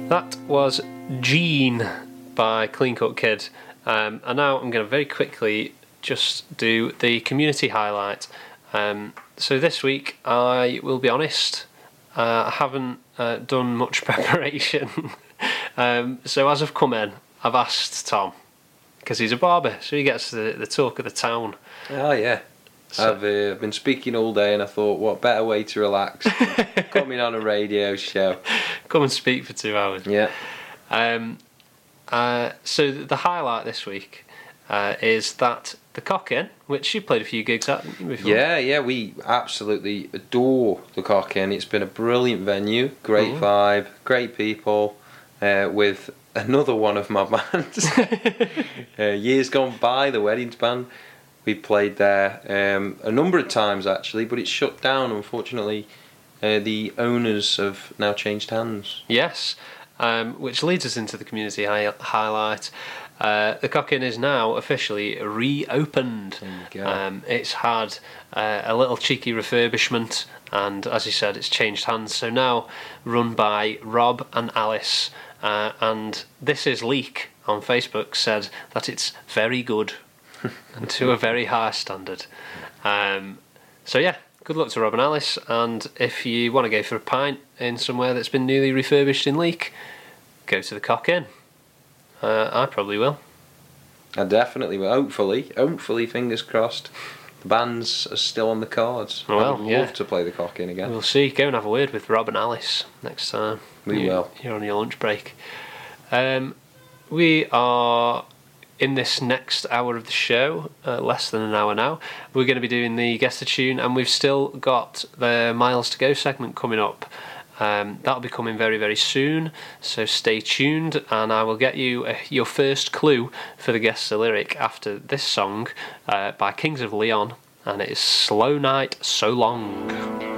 That was Gene by Clean Cut Kid. And now I'm going to very quickly just do the community highlight. So this week, I will be honest, I haven't done much preparation. So as I've come in, I've asked Tom, because he's a barber, so he gets the talk of the town. Oh yeah. So, I've been speaking all day, and I thought, what better way to relax than coming on a radio show. Come and speak for 2 hours. Yeah. So the highlight this week is that the Cock Inn, which you played a few gigs at before. Yeah, we absolutely adore the Cock Inn. It's been a brilliant venue, great vibe, great people, with another one of my bands. Years gone by, the Weddings Band. We played there a number of times actually, but it's shut down unfortunately. The owners have now changed hands. Yes, which leads us into the community highlight. The Cock Inn is now officially reopened. It's had a little cheeky refurbishment, and as you said, it's changed hands. So now run by Rob and Alice, and This Is Leak on Facebook said that it's very good and to a very high standard. So yeah, good luck to Rob and Alice, and if you want to go for a pint in somewhere that's been newly refurbished in Leek, go to the Cock Inn. I probably will. I definitely will. Hopefully, fingers crossed, the bands are still on the cards. Well, I would love to play the Cock Inn again. We'll see. Go and have a word with Rob and Alice next time. We will. You're on your lunch break. We are in this next hour of the show, less than an hour now. We're going to be doing the Guess the Tune, and we've still got the Miles to Go segment coming up. That'll be coming very, very soon, so stay tuned, and I will get you your first clue for the Guess the Lyric after this song by Kings of Leon, and it is Slow Night, So Long.